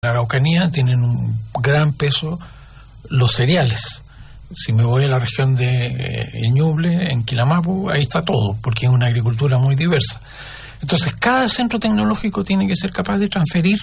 la Araucanía tienen un gran peso los cereales. Si me voy a la región de Ñuble, en Quilamapu, ahí está todo, porque es una agricultura muy diversa. Entonces, cada centro tecnológico tiene que ser capaz de transferir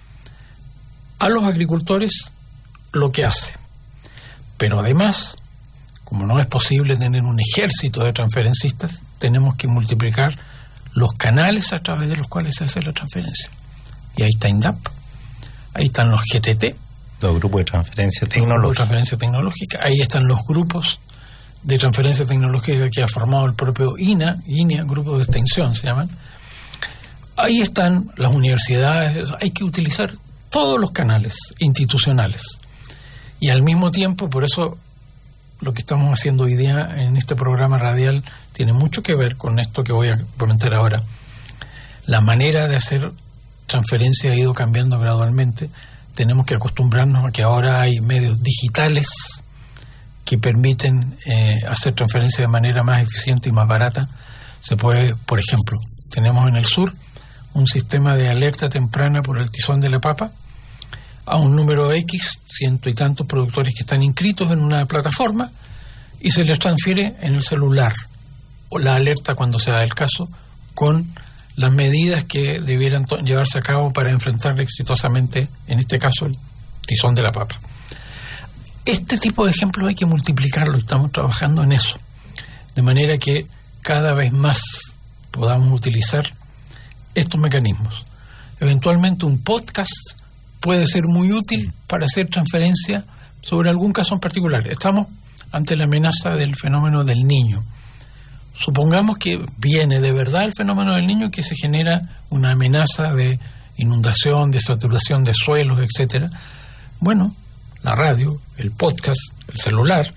a los agricultores lo que hace. Pero además, como no es posible tener un ejército de transferencistas, tenemos que multiplicar los canales a través de los cuales se hace la transferencia. Y ahí está INDAP, ahí están los GTT, los grupos de transferencia tecnológica. Ahí están los grupos de transferencia tecnológica que ha formado el propio INEA, Grupo de Extensión se llaman. Ahí están las universidades. Hay que utilizar todos los canales institucionales. Y al mismo tiempo, por eso lo que estamos haciendo hoy día en este programa radial tiene mucho que ver con esto que voy a comentar ahora. La manera de hacer transferencia ha ido cambiando gradualmente. Tenemos que acostumbrarnos a que ahora hay medios digitales que permiten hacer transferencia de manera más eficiente y más barata. Se puede, por ejemplo, tenemos en el sur un sistema de alerta temprana por el tizón de la papa a un número X, ciento y tantos productores que están inscritos en una plataforma, y se les transfiere en el celular o la alerta cuando se da el caso, con las medidas que debieran llevarse a cabo para enfrentar exitosamente, en este caso, el tizón de la papa. Este tipo de ejemplos hay que multiplicarlo, estamos trabajando en eso, de manera que cada vez más podamos utilizar estos mecanismos. Eventualmente un podcast puede ser muy útil para hacer transferencia sobre algún caso en particular. Estamos ante la amenaza del fenómeno del Niño. Supongamos que viene de verdad el fenómeno del Niño, que se genera una amenaza de inundación, de saturación de suelos, etcétera. Bueno, la radio, el podcast, el celular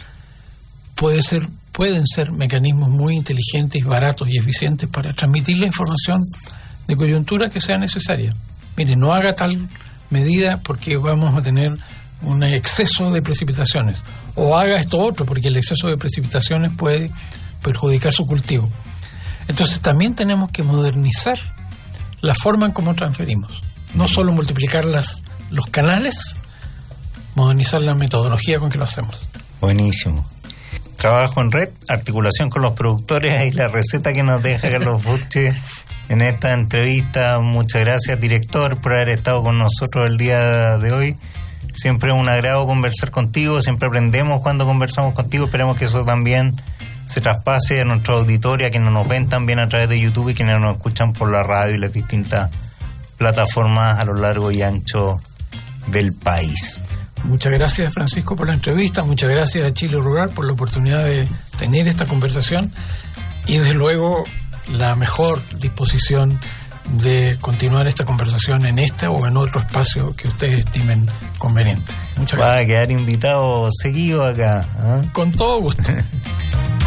pueden ser mecanismos muy inteligentes, baratos y eficientes para transmitir la información de coyuntura que sea necesaria. Mire, no haga tal medida porque vamos a tener un exceso de precipitaciones, o haga esto otro porque el exceso de precipitaciones puede perjudicar su cultivo. Entonces también tenemos que modernizar la forma en cómo transferimos, no solo multiplicar los canales, modernizar la metodología con que lo hacemos. Buenísimo. Trabajo en red, articulación con los productores, ahí la receta que nos deja Carlos Buche en esta entrevista. Muchas gracias, director, por haber estado con nosotros el día de hoy. Siempre es un agrado conversar contigo, siempre aprendemos cuando conversamos contigo. Esperemos que eso también se traspase a nuestra auditoría, quienes nos ven también a través de YouTube y quienes nos escuchan por la radio y las distintas plataformas a lo largo y ancho del país. Muchas gracias, Francisco, por la entrevista. Muchas gracias a Chile Rural por la oportunidad de tener esta conversación, y desde luego la mejor disposición de continuar esta conversación en este o en otro espacio que ustedes estimen conveniente. Muchas gracias. Va a quedar invitado seguido acá, ¿eh? Con todo gusto.